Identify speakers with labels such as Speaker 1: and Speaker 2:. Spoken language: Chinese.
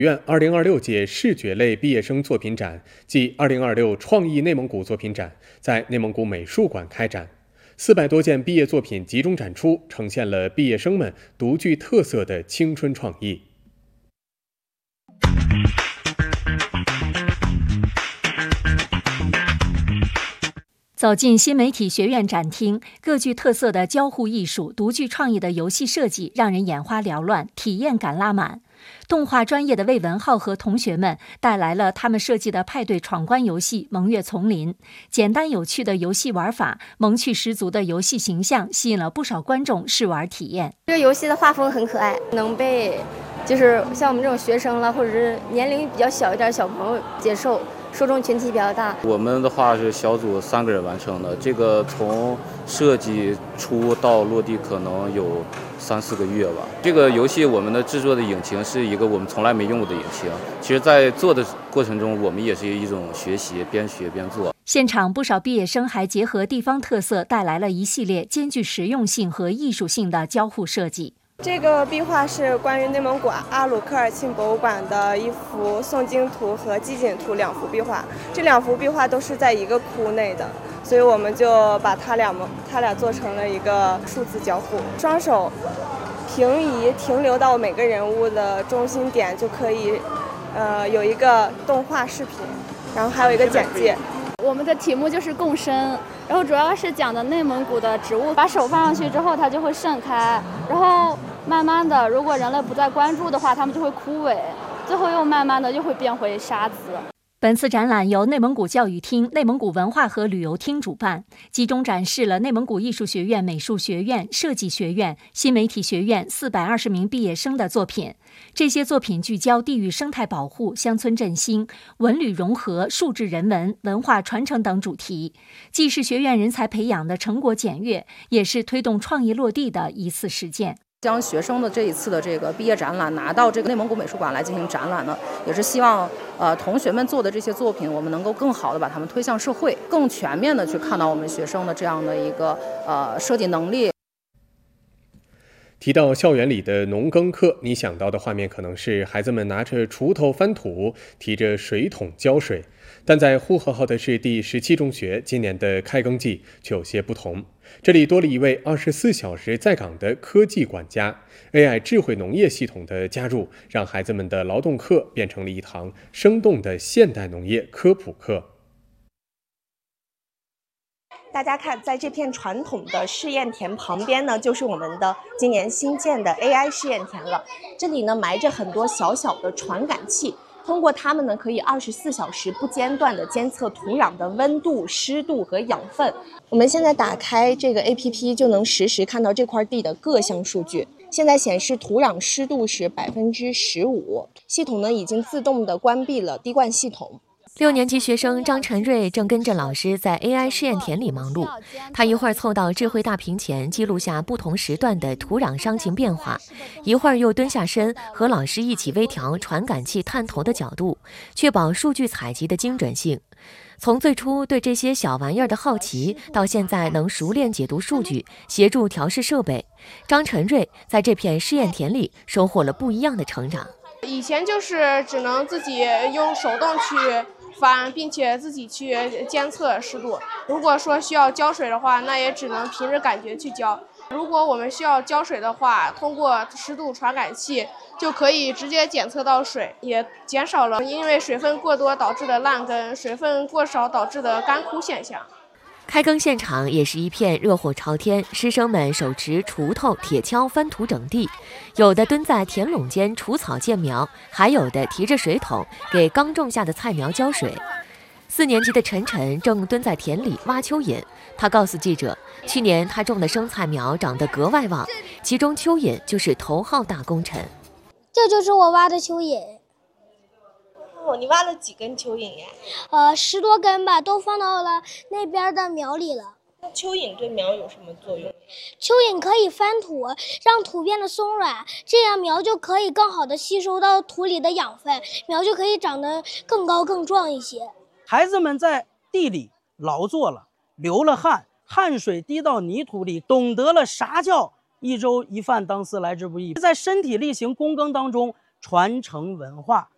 Speaker 1: 院2026届视觉类毕业生作品展暨2026创意内蒙古作品展在内蒙古美术馆开展，400多件毕业作品集中展出，呈现了毕业生们独具特色的青春创意。
Speaker 2: 走进新媒体学院展厅，各具特色的交互艺术、独具创意的游戏设计，让人眼花缭乱，体验感拉满。动画专业的魏文浩和同学们带来了他们设计的派对闯关游戏《蒙月丛林》，简单有趣的游戏玩法，萌趣十足的游戏形象，吸引了不少观众试玩体验。
Speaker 3: 这个游戏的画风很可爱，能被就是像我们这种学生了，或者是年龄比较小一点的小朋友接受。受众群体比较大，
Speaker 4: 我们的话是小组3个人完成的。这个从设计出到落地可能有3-4个月吧。这个游戏我们的制作的引擎是一个我们从来没用过的引擎。其实，在做的过程中，我们也是一种学习，边学边做。
Speaker 2: 现场不少毕业生还结合地方特色，带来了一系列兼具实用性和艺术性的交互设计。
Speaker 5: 这个壁画是关于内蒙古阿鲁科尔沁博物馆的一幅诵经图和集锦图2幅壁画，这2幅壁画都是在一个窟内的，所以我们就把它俩做成了一个数字交互。双手平移停留到每个人物的中心点，就可以有一个动画视频，然后还有一个简介。
Speaker 6: 我们的题目就是共生，然后主要是讲的内蒙古的植物，把手放上去之后它就会盛开，然后慢慢的如果人类不再关注的话，它们就会枯萎，最后又慢慢的又会变回沙子。
Speaker 2: 本次展览由内蒙古教育厅、内蒙古文化和旅游厅主办，集中展示了内蒙古艺术学院、美术学院、设计学院、新媒体学院420名毕业生的作品。这些作品聚焦地域生态保护、乡村振兴、文旅融合、数字人文、文化传承等主题，既是学院人才培养的成果检阅，也是推动创意落地的一次实践。
Speaker 7: 将学生的这一次的这个毕业展览拿到这个内蒙古美术馆来进行展览呢，也是希望同学们做的这些作品，我们能够更好的把它们推向社会，更全面的去看到我们学生的这样的一个设计能力。
Speaker 1: 提到校园里的农耕课，你想到的画面可能是孩子们拿着锄头翻土，提着水桶浇水。但在呼和浩特市第17中学，今年的开耕季却有些不同。这里多了一位24小时在岗的科技管家。AI 智慧农业系统的加入，让孩子们的劳动课变成了一堂生动的现代农业科普课。
Speaker 8: 大家看，在这片传统的试验田旁边呢，就是我们的今年新建的 AI 试验田了。这里呢埋着很多小小的传感器，通过它们呢可以24小时不间断地监测土壤的温度、湿度和养分。我们现在打开这个 APP 就能实时看到这块地的各项数据。现在显示土壤湿度是15%，系统呢已经自动地关闭了滴灌系统。
Speaker 9: 6年级学生张晨瑞正跟着老师在 AI 试验田里忙碌，他一会儿凑到智慧大屏前记录下不同时段的土壤伤情变化，一会儿又蹲下身和老师一起微调传感器探头的角度，确保数据采集的精准性。从最初对这些小玩意儿的好奇，到现在能熟练解读数据，协助调试设备，张晨瑞在这片试验田里收获了不一样的成长。
Speaker 5: 以前就是只能自己用手动去翻，并且自己去监测湿度。如果说需要浇水的话，那也只能凭着感觉去浇。如果我们需要浇水的话，通过湿度传感器就可以直接检测到水，也减少了因为水分过多导致的烂根、水分过少导致的干枯现象。
Speaker 9: 开耕现场也是一片热火朝天，师生们手持锄头、铁锹翻土整地，有的蹲在田垄间除草建苗，还有的提着水桶给刚种下的菜苗浇水。4年级的陈晨正蹲在田里挖蚯蚓，他告诉记者，去年他种的生菜苗长得格外旺，其中蚯蚓就是头号大功臣。
Speaker 10: 这就是我挖的蚯蚓。
Speaker 8: 哦，你挖了几根蚯蚓呀
Speaker 10: ？10多根吧，都放到了那边的苗里了。
Speaker 8: 那蚯蚓对苗有什么作用？
Speaker 10: 蚯蚓可以翻土，让土变得松软，这样苗就可以更好的吸收到土里的养分，苗就可以长得更高更壮一些。
Speaker 11: 孩子们在地里劳作了，流了汗，汗水滴到泥土里，懂得了啥叫一粥一饭当思来之不易，在身体力行躬耕当中传承文化。